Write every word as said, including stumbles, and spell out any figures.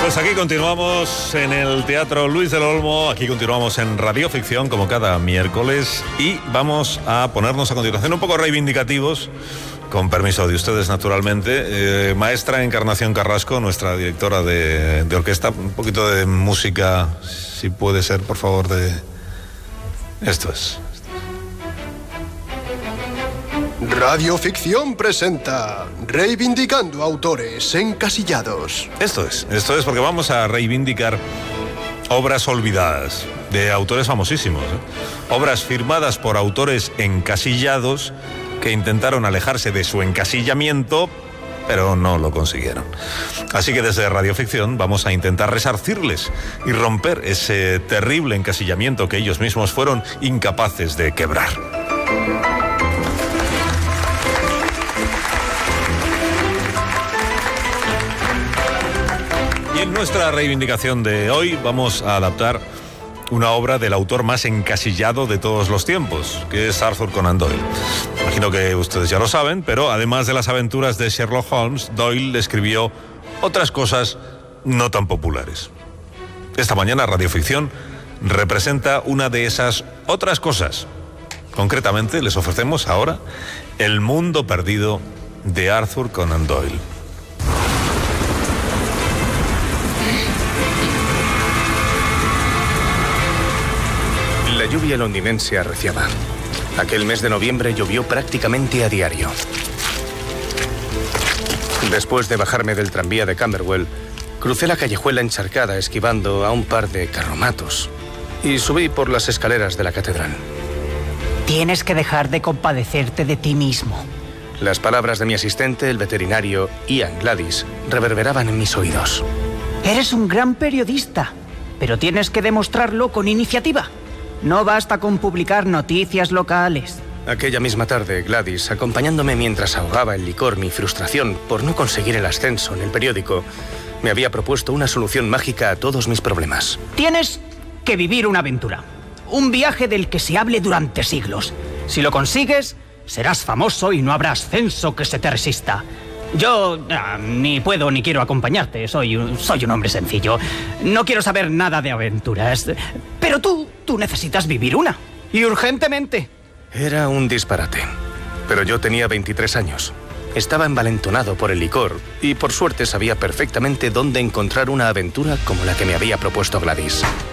Pues aquí continuamos en el Teatro Luis del Olmo, aquí continuamos en Radioficción como cada miércoles y vamos a ponernos a continuación un poco reivindicativos, con permiso de ustedes naturalmente. Eh, maestra Encarnación Carrasco, nuestra directora de, de orquesta, un poquito de música, si puede ser, por favor, de... Esto es... Radioficción presenta Reivindicando Autores Encasillados. Esto es, esto es porque vamos a reivindicar obras olvidadas de autores famosísimos, ¿eh? Obras firmadas por autores encasillados que intentaron alejarse de su encasillamiento, pero no lo consiguieron. Así que desde Radioficción vamos a intentar resarcirles y romper ese terrible encasillamiento que ellos mismos fueron incapaces de quebrar. En nuestra reivindicación de hoy vamos a adaptar una obra del autor más encasillado de todos los tiempos, que es Arthur Conan Doyle. Imagino que ustedes ya lo saben, pero además de las aventuras de Sherlock Holmes, Doyle escribió otras cosas no tan populares. Esta mañana Radioficción representa una de esas otras cosas. Concretamente les ofrecemos ahora El mundo perdido de Arthur Conan Doyle. La lluvia londinense arreciaba. Aquel mes de noviembre llovió prácticamente a diario. Después de bajarme del tranvía de Camberwell, crucé la callejuela encharcada esquivando a un par de carromatos y subí por las escaleras de la catedral. Tienes que dejar de compadecerte de ti mismo. Las palabras de mi asistente, el veterinario Ian Gladys, reverberaban en mis oídos. Eres un gran periodista, pero tienes que demostrarlo con iniciativa. No basta con publicar noticias locales. Aquella misma tarde, Gladys, acompañándome mientras ahogaba en licor mi frustración por no conseguir el ascenso en el periódico, me había propuesto una solución mágica a todos mis problemas. Tienes que vivir una aventura. Un viaje del que se hable durante siglos. Si lo consigues, serás famoso y no habrá ascenso que se te resista. Yo ah, ni puedo ni quiero acompañarte. Soy un, soy un hombre sencillo. No quiero saber nada de aventuras. Pero tú, tú necesitas vivir una. Y urgentemente. Era un disparate. Pero yo tenía veintitrés años. Estaba envalentonado por el licor y por suerte sabía perfectamente dónde encontrar una aventura como la que me había propuesto Gladys.